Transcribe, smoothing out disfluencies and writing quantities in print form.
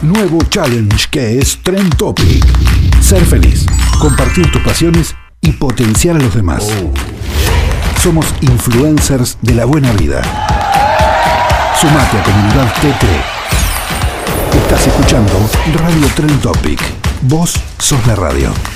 nuevo challenge que es Trend Topic. Ser feliz, compartir tus pasiones y potenciar a los demás. Somos influencers de la buena vida. Sumate a Comunidad TT. Estás escuchando Radio Trend Topic. Vos sos la radio.